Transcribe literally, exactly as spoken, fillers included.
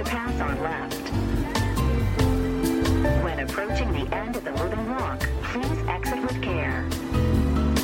to pass on left. When approaching the end of the moving